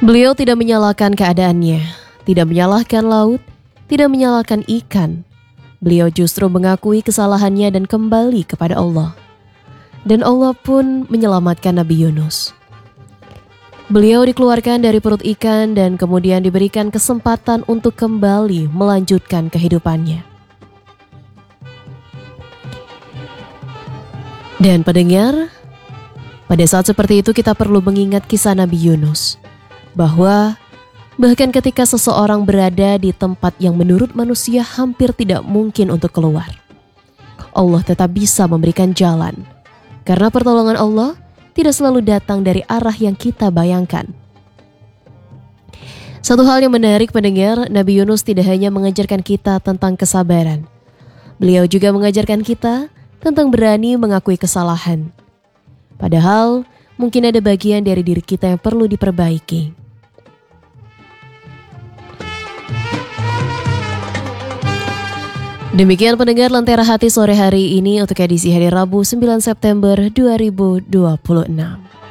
Beliau tidak menyalahkan keadaannya, tidak menyalahkan laut, tidak menyalahkan ikan. Beliau justru mengakui kesalahannya dan kembali kepada Allah. Dan Allah pun menyelamatkan Nabi Yunus. Beliau dikeluarkan dari perut ikan dan kemudian diberikan kesempatan untuk kembali melanjutkan kehidupannya. Dan pendengar, pada saat seperti itu kita perlu mengingat kisah Nabi Yunus, bahwa bahkan ketika seseorang berada di tempat yang menurut manusia hampir tidak mungkin untuk keluar, Allah tetap bisa memberikan jalan, karena pertolongan Allah tidak selalu datang dari arah yang kita bayangkan. Satu hal yang menarik pendengar, Nabi Yunus tidak hanya mengajarkan kita tentang kesabaran. Beliau juga mengajarkan kita tentang berani mengakui kesalahan. Padahal mungkin ada bagian dari diri kita yang perlu diperbaiki. Demikian pendengar Lentera Hati sore hari ini untuk edisi hari Rabu 9 September 2026.